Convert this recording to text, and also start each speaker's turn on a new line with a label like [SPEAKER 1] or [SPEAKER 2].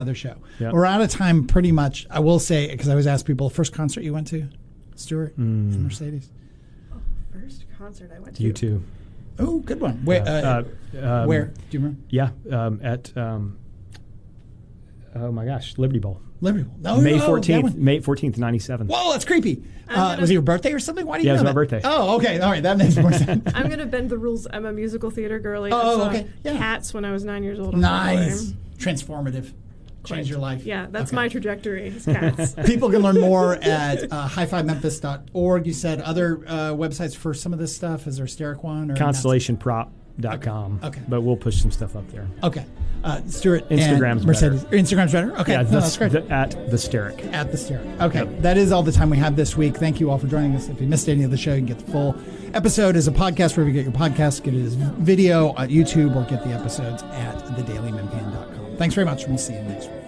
[SPEAKER 1] other show.
[SPEAKER 2] Yep.
[SPEAKER 1] We're out of time pretty much. I will say, because I always ask people, first concert you went to, Stuart, in Mercedes?
[SPEAKER 3] First concert I went to.
[SPEAKER 2] U2.
[SPEAKER 1] Oh, good one. Where? Where? Do you remember?
[SPEAKER 2] Yeah, at oh my gosh, Liberty Bowl.
[SPEAKER 1] Liberty Bowl. Oh,
[SPEAKER 2] May
[SPEAKER 1] that
[SPEAKER 2] 14th,
[SPEAKER 1] one.
[SPEAKER 2] May 14th, 97.
[SPEAKER 1] Whoa, that's creepy. Was it your birthday or something? Why do you
[SPEAKER 2] Yeah, it
[SPEAKER 1] know
[SPEAKER 2] was my
[SPEAKER 1] that?
[SPEAKER 2] birthday.
[SPEAKER 1] Oh, okay. All right. That makes more sense.
[SPEAKER 3] I'm going to bend the rules. I'm a musical theater girly.
[SPEAKER 1] Oh,
[SPEAKER 3] I saw
[SPEAKER 1] okay. Yeah.
[SPEAKER 3] Cats when I was 9 years old.
[SPEAKER 1] Nice. Transformative. Change your life.
[SPEAKER 3] Yeah, that's
[SPEAKER 1] Okay.
[SPEAKER 3] my trajectory. Is Cats.
[SPEAKER 1] People can learn more at hifimemphis.org. You said other websites for some of this stuff. Is there a Steric one? Or
[SPEAKER 2] Constellationprop.com.
[SPEAKER 1] Okay.
[SPEAKER 2] But we'll push some stuff up there.
[SPEAKER 1] Okay. Stuart
[SPEAKER 2] Instagram's
[SPEAKER 1] and Mercedes.
[SPEAKER 2] better.
[SPEAKER 1] Instagram's better? Okay.
[SPEAKER 2] Yeah,
[SPEAKER 1] No, that's great.
[SPEAKER 2] at the Steric.
[SPEAKER 1] At the Steric. Okay.
[SPEAKER 2] Yep.
[SPEAKER 1] That is all the time we have this week. Thank you all for joining us. If you missed any of the show, you can get the full episode as a podcast wherever you get your podcasts. Get it as video at YouTube or get the episodes at thedailymemphian.com. Thanks very much. We'll see you next week.